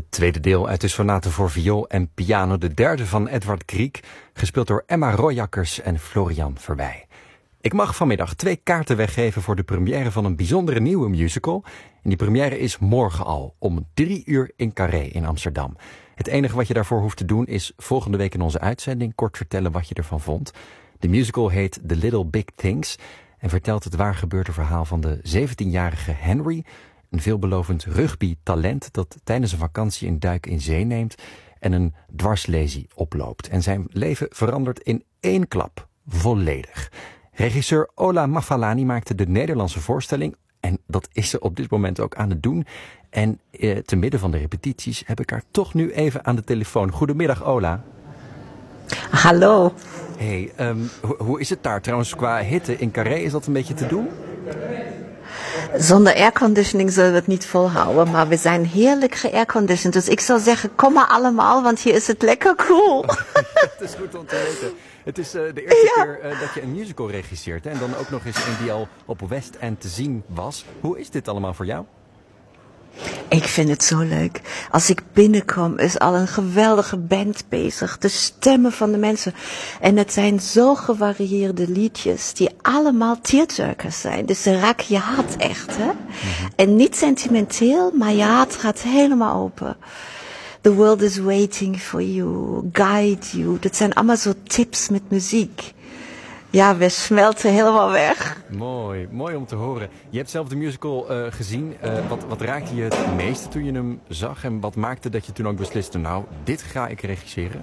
tweede deel uit de sonate voor viool en piano, de derde van Edvard Grieg, gespeeld door Emma Royakkers en Florian Verwij. Ik mag vanmiddag 2 kaarten weggeven voor de première van een bijzondere nieuwe musical. En die première is morgen al, om 3 uur in Carré in Amsterdam. Het enige wat je daarvoor hoeft te doen is volgende week in onze uitzending kort vertellen wat je ervan vond. De musical heet The Little Big Things en vertelt het waargebeurde verhaal van de 17-jarige Henry, een veelbelovend rugby-talent dat tijdens een vakantie een duik in zee neemt en een dwarslesie oploopt. En zijn leven verandert in 1 klap, volledig. Regisseur Ola Mafalani maakte de Nederlandse voorstelling en dat is ze op dit moment ook aan het doen. En te midden van de repetities heb ik haar toch nu even aan de telefoon. Goedemiddag Ola. Hallo. Hey, hoe is het daar trouwens qua hitte in Carré? Is dat een beetje te doen? Zonder airconditioning zullen we het niet volhouden, maar we zijn heerlijk geairconditioned. Dus ik zou zeggen, kom maar allemaal, want hier is het lekker cool. Het is goed om te weten. Het is de eerste keer dat je een musical regisseert. Hè? En dan ook nog eens een die al op West End te zien was. Hoe is dit allemaal voor jou? Ik vind het zo leuk. Als ik binnenkom is al een geweldige band bezig. De stemmen van de mensen. En het zijn zo gevarieerde liedjes die allemaal tearjerkers zijn. Dus ze raken je hart echt. Hè? Mm-hmm. En niet sentimenteel, maar je hart gaat helemaal open. The world is waiting for you. Guide you. Dat zijn allemaal zo tips met muziek. Ja, we smelten helemaal weg. Mooi om te horen. Je hebt zelf de musical gezien. Wat raakte je het meeste toen je hem zag? En wat maakte dat je toen ook besliste, nou, dit ga ik regisseren?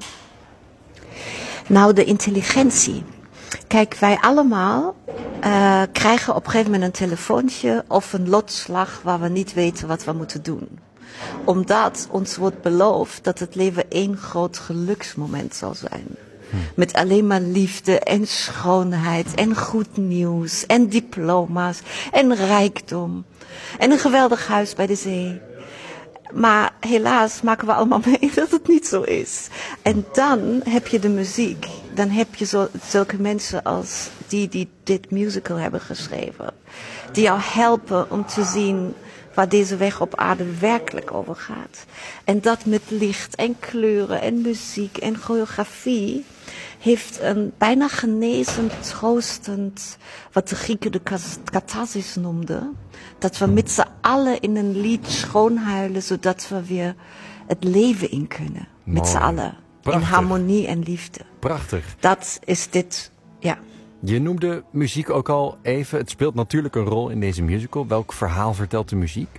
Nou, de intelligentie. Kijk, wij allemaal krijgen op een gegeven moment een telefoontje of een lotslag waar we niet weten wat we moeten doen. Omdat ons wordt beloofd dat het leven 1 groot geluksmoment zal zijn. Met alleen maar liefde en schoonheid en goed nieuws en diploma's en rijkdom. En een geweldig huis bij de zee. Maar helaas maken we allemaal mee dat het niet zo is. En dan heb je de muziek. Dan heb je zulke mensen als die dit musical hebben geschreven. Die jou helpen om te zien waar deze weg op aarde werkelijk over gaat. En dat met licht en kleuren en muziek en choreografie heeft een bijna genezend, troostend, wat de Grieken de catharsis noemden. Dat we met z'n allen in een lied schoonhuilen, zodat we weer het leven in kunnen. Mooi. Met z'n allen. Prachtig. In harmonie en liefde. Prachtig. Dat is dit, ja. Je noemde muziek ook al even. Het speelt natuurlijk een rol in deze musical. Welk verhaal vertelt de muziek?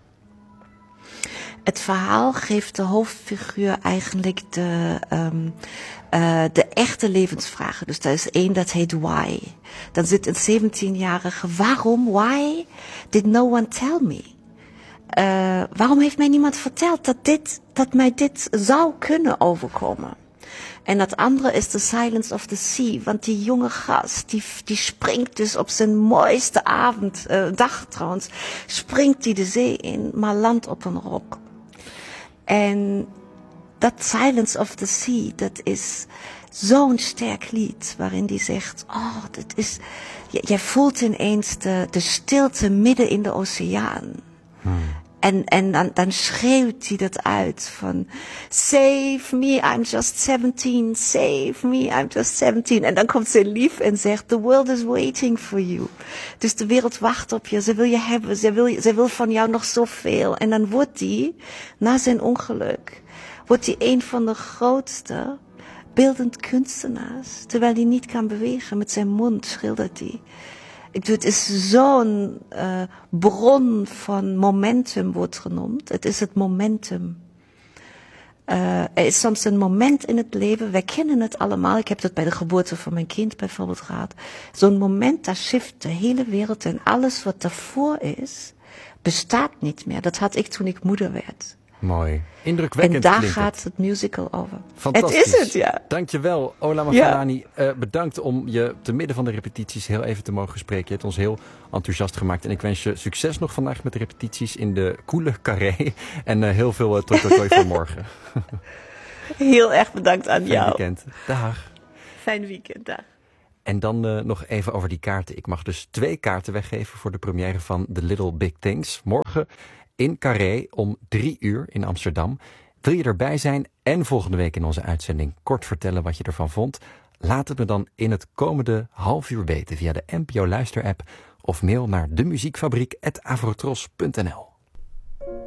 Het verhaal geeft de hoofdfiguur eigenlijk de echte levensvragen. Dus daar is 1, dat heet why. Dan zit een 17-jarige, waarom, why did no one tell me? Waarom heeft mij niemand verteld dat mij dit zou kunnen overkomen? En dat andere is The Silence of the Sea. Want die jonge gast, die springt dus op zijn mooiste dag trouwens, springt die de zee in, maar landt op een rok. En dat Silence of the Sea, dat is zo'n sterk lied, waarin die zegt, dat is, jij voelt ineens de stilte midden in de oceaan. En dan schreeuwt hij dat uit van, save me, I'm just 17, save me, I'm just 17. En dan komt ze lief en zegt, the world is waiting for you. Dus de wereld wacht op je, ze wil je hebben, ze wil van jou nog zoveel. En dan wordt hij, na zijn ongeluk, wordt hij een van de grootste beeldend kunstenaars. Terwijl hij niet kan bewegen, met zijn mond schildert hij. Het is zo'n bron van momentum, wordt genoemd. Het is het momentum. Er is soms een moment in het leven, wij kennen het allemaal. Ik heb dat bij de geboorte van mijn kind bijvoorbeeld gehad. Zo'n moment, daar shift de hele wereld en alles wat daarvoor is, bestaat niet meer. Dat had ik toen ik moeder werd. Mooi. Indrukwekkend. En daar gaat het musical over. Fantastisch. Het is het, ja. Dankjewel, Ola Mafalani. Ja. Bedankt om je te midden van de repetities heel even te mogen spreken. Je hebt ons heel enthousiast gemaakt. En ik wens je succes nog vandaag met de repetities in de coole Carré. En heel veel toi voor morgen. Heel erg bedankt aan jou. Fijn weekend. Dag. Fijn weekend, dag. En dan nog even over die kaarten. Ik mag dus 2 kaarten weggeven voor de première van The Little Big Things. Morgen in Carré om 3:00 in Amsterdam. Wil je erbij zijn en volgende week in onze uitzending kort vertellen wat je ervan vond? Laat het me dan in het komende half uur weten via de NPO Luisterapp of mail naar demuziekfabriek@avrotros.nl.